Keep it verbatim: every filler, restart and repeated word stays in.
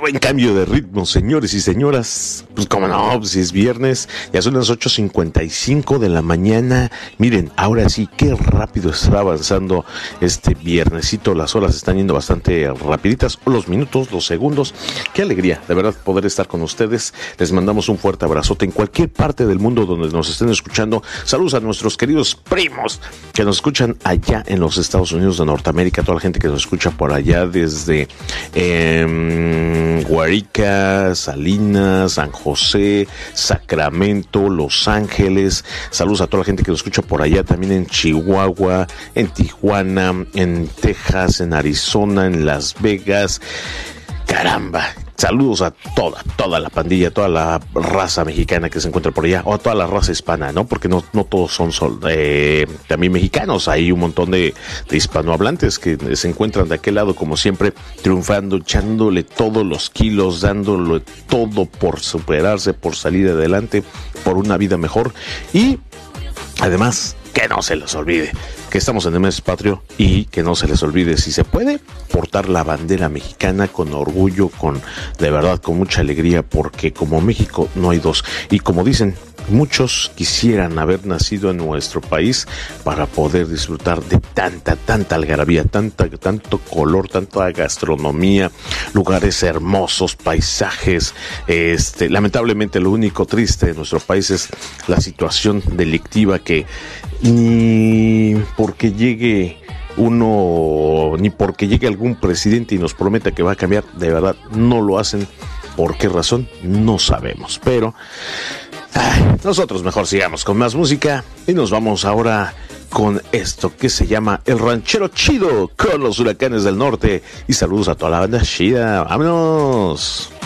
buen cambio de ritmo, señores y señoras. Pues cómo no, pues si es viernes, ya son las ocho cincuenta y cinco de la mañana. Miren, ahora sí, qué rápido está avanzando este viernesito. Las horas están yendo bastante rapiditas, los minutos, los segundos. Qué alegría, de verdad, poder estar con ustedes. Les mandamos un fuerte abrazote en cualquier parte del mundo donde nos estén escuchando. Saludos a nuestros queridos primos que nos escuchan allá en los Estados Unidos de Norteamérica, toda la gente que nos escucha por allá desde eh, Guarica, Salinas, San José, Sacramento, Los Ángeles. Saludos a toda la gente que nos escucha por allá también en Chihuahua, en Tijuana, en Texas, en Arizona, en Las Vegas. Caramba, saludos a toda, toda la pandilla, toda la raza mexicana que se encuentra por allá, o a toda la raza hispana, ¿no? Porque no, no todos son sol, eh, también mexicanos, hay un montón de, de hispanohablantes que se encuentran de aquel lado, como siempre, triunfando, echándole todos los kilos, dándole todo por superarse, por salir adelante, por una vida mejor, y además, que no se les olvide que estamos en el mes patrio y que no se les olvide, si se puede, portar la bandera mexicana con orgullo, con de verdad, con mucha alegría, porque como México no hay dos. Y como dicen, muchos quisieran haber nacido en nuestro país para poder disfrutar de tanta, tanta algarabía, tanta, tanto color, tanta gastronomía, lugares hermosos, paisajes. Este, lamentablemente lo único triste de nuestro país es la situación delictiva, que ni porque llegue uno, ni porque llegue algún presidente y nos prometa que va a cambiar, de verdad no lo hacen. ¿Por qué razón? No sabemos, pero ay, nosotros mejor sigamos con más música y nos vamos ahora con esto que se llama El Ranchero Chido con los Huracanes del Norte. Y saludos a toda la banda chida. ¡Vámonos!